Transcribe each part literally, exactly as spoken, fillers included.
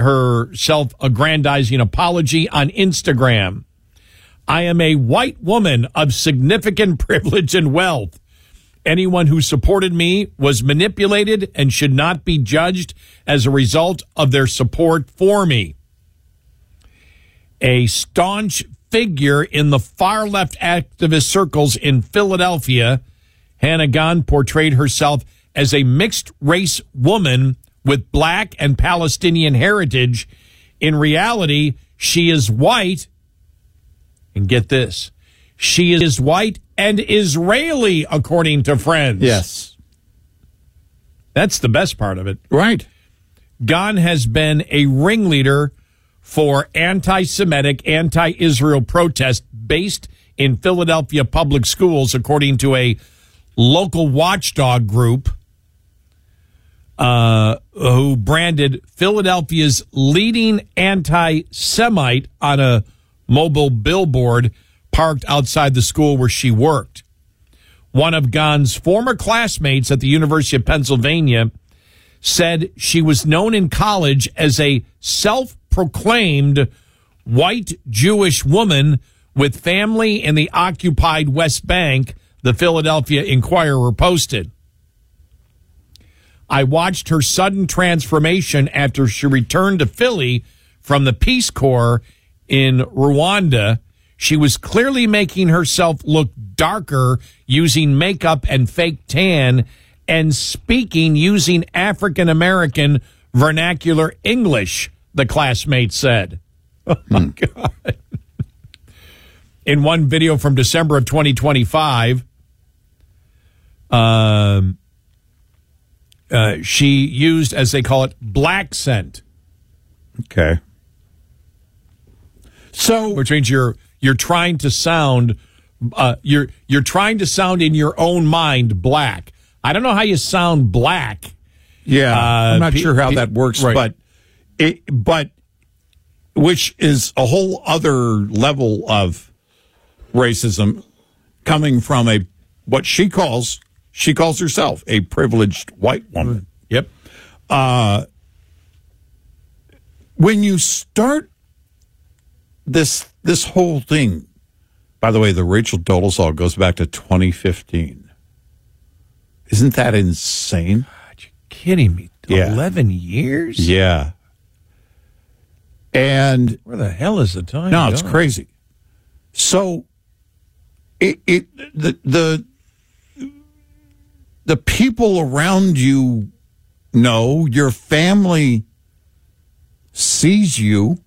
her self-aggrandizing apology on Instagram. I am a white woman of significant privilege and wealth. Anyone who supported me was manipulated and should not be judged as a result of their support for me. A staunch figure in the far-left activist circles in Philadelphia, Hannah Gahn portrayed herself as a mixed-race woman with black and Palestinian heritage. In reality, she is white. And get this, she is white and Israeli, according to friends. Yes. That's the best part of it. Right. Gahn has been a ringleader for anti-Semitic, anti-Israel protests based in Philadelphia public schools, according to a local watchdog group uh, who branded Philadelphia's leading anti-Semite on a mobile billboard parked outside the school where she worked. One of Gahn's former classmates at the University of Pennsylvania said she was known in college as a self-proclaimed white Jewish woman with family in the occupied West Bank, the Philadelphia Inquirer posted. I watched her sudden transformation after she returned to Philly from the Peace Corps in Rwanda. She was clearly making herself look darker using makeup and fake tan and speaking using African-American vernacular English, the classmate said. Oh, my hmm. God. In one video from December of twenty twenty-five, um, uh, she used, as they call it, black scent. Okay. So, which means you're you're trying to sound uh, you're you're trying to sound in your own mind black. I don't know how you sound black. Yeah, uh, I'm not pe- sure how pe- that works, right. but it, but which is a whole other level of racism coming from a what she calls she calls herself a privileged white woman. Yep. Uh, when you start this this whole thing, by the way, the Rachel Dolezal goes back to twenty fifteen. Isn't that insane? God, you're kidding me. Yeah. eleven years? Yeah. And where the hell is the time? No, going? It's crazy. So it, it the the the people around you know, your family sees you.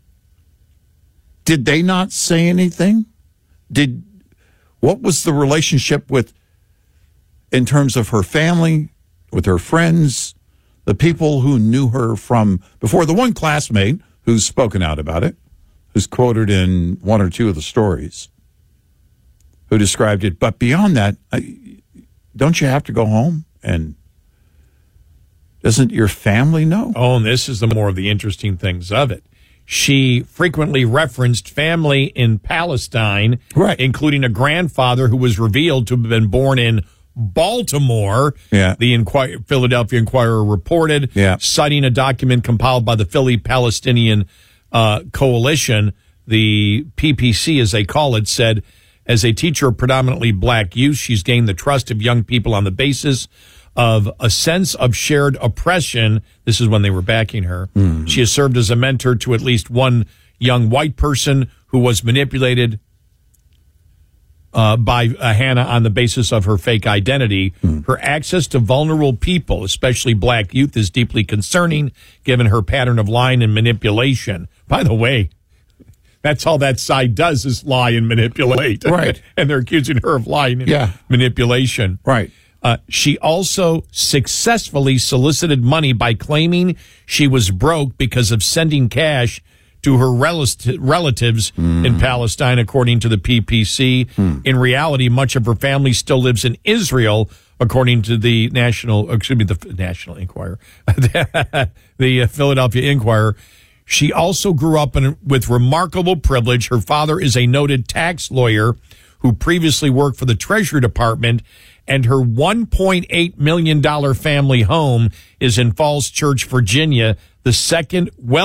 Did they not say anything? Did what was the relationship with in terms of her family, with her friends, the people who knew her from before? The one classmate who's spoken out about it, who's quoted in one or two of the stories, who described it. But beyond that, I, don't you have to go home? And doesn't your family know? Oh, and this is the more of the interesting things of it. She frequently referenced family in Palestine, right, including a grandfather who was revealed to have been born in Baltimore. Yeah. The Inquir- Philadelphia Inquirer reported, yeah. citing a document compiled by the Philly Palestinian uh, Coalition. The P P C, as they call it, said, as a teacher of predominantly black youth, she's gained the trust of young people on the basis of a sense of shared oppression. This is when they were backing her. Mm. She has served as a mentor to at least one young white person who was manipulated uh, by uh, Hannah on the basis of her fake identity. Mm. Her access to vulnerable people, especially black youth, is deeply concerning, given her pattern of lying and manipulation. By the way, that's all that side does is lie and manipulate. Right. And they're accusing her of lying and yeah. manipulation. Right. Uh, she also successfully solicited money by claiming she was broke because of sending cash to her rel- relatives mm. in Palestine, according to the P P C. Mm. In reality, much of her family still lives in Israel, according to the National, excuse me, the National Enquirer, the uh, Philadelphia Inquirer. She also grew up in, with remarkable privilege. Her father is a noted tax lawyer who previously worked for the Treasury Department, and her one point eight million dollars family home is in Falls Church, Virginia, the second wealthiest